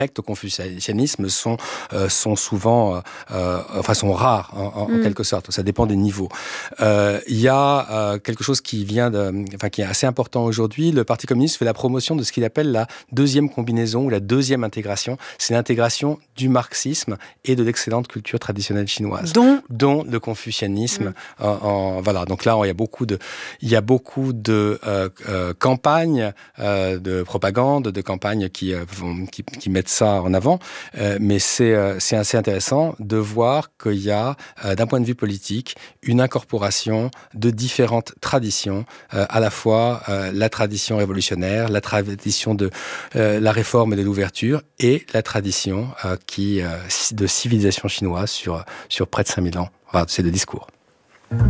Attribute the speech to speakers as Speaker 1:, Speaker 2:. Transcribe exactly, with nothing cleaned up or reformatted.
Speaker 1: au confucianisme sont, euh, sont souvent, euh, enfin sont rares en, en, mm. en quelque sorte. Ça dépend des niveaux. Euh, il y a euh, quelque chose qui vient de, enfin qui est assez important aujourd'hui. Le Parti communiste fait la promotion de ce qu'il appelle la deuxième combinaison ou la deuxième intégration. C'est l'intégration du marxisme et de l'excellente culture traditionnelle chinoise,
Speaker 2: dont,
Speaker 1: dont le confucianisme. Mm. En, en, voilà. Donc là, il y a beaucoup de, il y a beaucoup de euh, euh, campagnes euh, de propagande, de campagnes qui, euh, vont, qui, qui mettent ça en avant, euh, mais c'est, euh, c'est assez intéressant de voir qu'il y a, euh, d'un point de vue politique, une incorporation de différentes traditions, euh, à la fois euh, la tradition révolutionnaire, la tradition de euh, la réforme et de l'ouverture, et la tradition euh, qui, euh, de civilisation chinoise sur, sur près de cinq mille ans. Enfin, c'est le discours.